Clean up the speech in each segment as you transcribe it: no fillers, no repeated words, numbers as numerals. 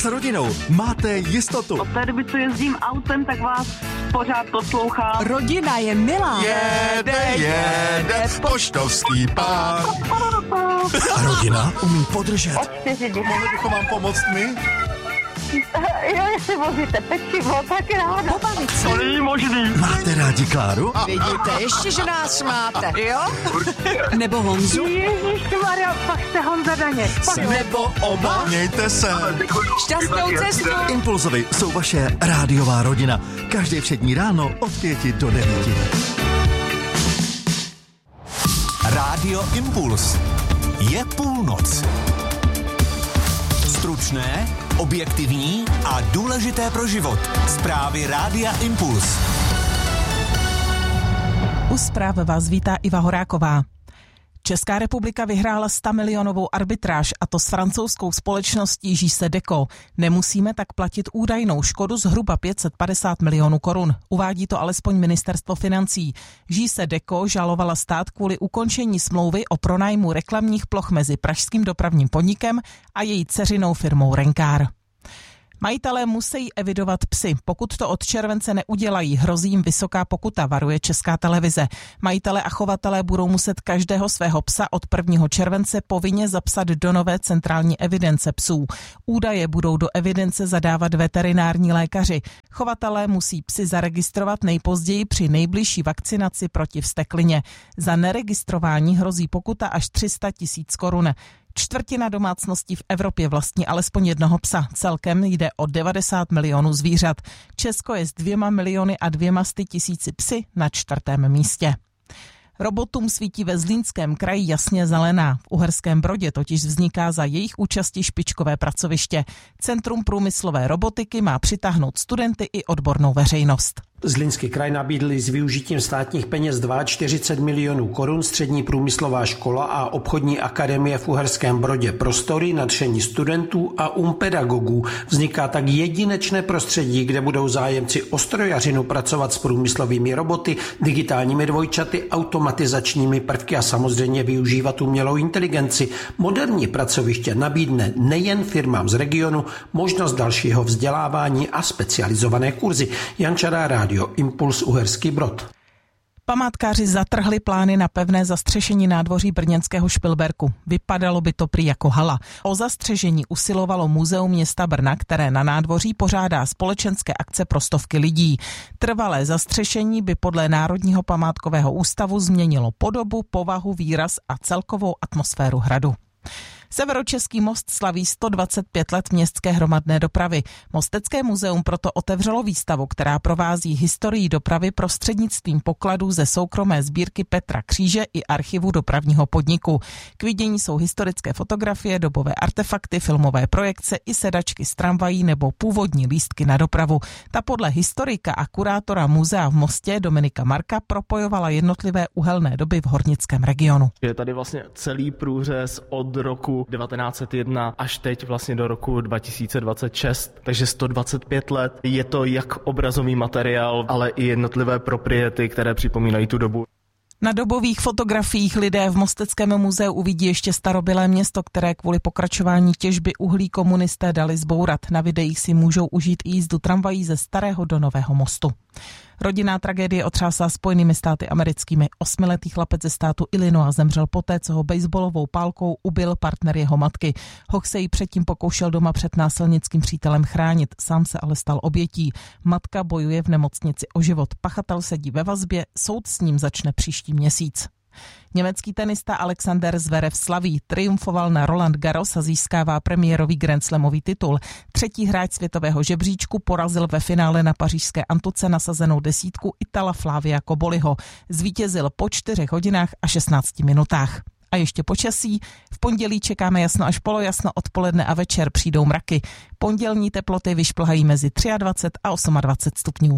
S rodinou máte jistotu. Od té doby, co jezdím autem, tak vás pořád poslouchám. Rodina je milá. Jede, poštovský pán. A rodina umí podržet. Od 4 dny. Mohli bychom vám pomoct my? Jo, jestli vozíte pečivo, tak ráda. Pobavit se. To není možný. Máte rádi Kláru? Vidíte, ještě, že nás máte, jo? Nebo Honzu? Ježišmarja, pak jste Honza Daněk. Nebo oba? Mějte se. Šťastnou cestu. Impulzovi jsou vaše rádiová rodina. Každý všední ráno od 5 do 9. Rádio Impuls. Je půlnoc. Stručné, objektivní a důležité pro život. Zprávy Rádia Impuls. U zpráv vás vítá Iva Horáková. Česká republika vyhrála 100milionovou arbitráž, a to s francouzskou společností J.C. Decaux. Nemusíme tak platit údajnou škodu zhruba 550 milionů korun. Uvádí to alespoň ministerstvo financí. J.C. Decaux žalovala stát kvůli ukončení smlouvy o pronájmu reklamních ploch mezi pražským dopravním podnikem a její dceřinou firmou Renkár. Majitelé musí evidovat psy. Pokud to od července neudělají, hrozí jim vysoká pokuta, varuje Česká televize. Majitelé a chovatelé budou muset každého svého psa od 1. července povinně zapsat do nové centrální evidence psů. Údaje budou do evidence zadávat veterinární lékaři. Chovatelé musí psy zaregistrovat nejpozději při nejbližší vakcinaci proti vzteklině. Za neregistrování hrozí pokuta až 300 000 korun. Čtvrtina domácností v Evropě vlastní alespoň jednoho psa. Celkem jde o 90 milionů zvířat. Česko je s 2 miliony a 200 000 psy na 4. místě. Robotům svítí ve Zlínském kraji jasně zelená. V Uherském Brodě totiž vzniká za jejich účasti špičkové pracoviště. Centrum průmyslové robotiky má přitáhnout studenty i odbornou veřejnost. Zlínský kraj nabídli s využitím státních peněz 42 milionů korun střední průmyslová škola a obchodní akademie v Uherském Brodě prostory, nadšení studentů a pedagogů. Vzniká tak jedinečné prostředí, kde budou zájemci o strojařinu pracovat s průmyslovými roboty, digitálními dvojčaty, automatizačními prvky a samozřejmě využívat umělou inteligenci. Moderní pracoviště nabídne nejen firmám z regionu možnost dalšího vzdělávání a specializované kurzy. Jan Čará, Rádio Impuls, Uherský Brod. Památkáři zatrhli plány na pevné zastřešení nádvoří brněnského Špilberku. Vypadalo by to prý jako hala. O zastřešení usilovalo Muzeum města Brna, které na nádvoří pořádá společenské akce pro stovky lidí. Trvalé zastřešení by podle Národního památkového ústavu změnilo podobu, povahu, výraz a celkovou atmosféru hradu. Severočeský most slaví 125 let městské hromadné dopravy. Mostecké muzeum proto otevřelo výstavu, která provází historii dopravy prostřednictvím pokladů ze soukromé sbírky Petra Kříže i archivu dopravního podniku. K vidění jsou historické fotografie, dobové artefakty, filmové projekce i sedačky z tramvají nebo původní lístky na dopravu. Ta podle historika a kurátora muzea v Mostě Dominika Marka propojovala jednotlivé uhelné doby v hornickém regionu. Je tady vlastně celý průřez od roku 1901 až teď vlastně do roku 2026, takže 125 let. Je to jak obrazový materiál, ale i jednotlivé propriety, které připomínají tu dobu. Na dobových fotografiích lidé v Mosteckém muzeu uvidí ještě starobylé město, které kvůli pokračování těžby uhlí komunisté dali zbourat. Na videích si můžou užít i jízdu tramvají ze starého do nového mostu. Rodinná tragédie otřásá Spojenými státy americkými. 8letý chlapec ze státu Illinois zemřel poté, co ho baseballovou pálkou ubil partner jeho matky. Hoch se jí předtím pokoušel doma před násilnickým přítelem chránit, sám se ale stal obětí. Matka bojuje v nemocnici o život. Pachatel sedí ve vazbě, soud s ním začne příští měsíc. Německý tenista Alexander Zverev slaví, triumfoval na Roland Garros a získává premiérový grandslamový titul. Třetí hráč světového žebříčku porazil ve finále na pařížské Antuce nasazenou desítku Itala Flavia Koboliho. Zvítězil po 4 hodinách a 16 minutách. A ještě počasí. V pondělí čekáme jasno až polojasno, odpoledne a večer přijdou mraky. Pondělní teploty vyšplhají mezi 23 a 28 stupňů.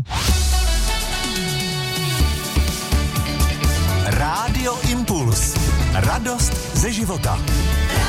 Rádio Impuls. Radost ze života.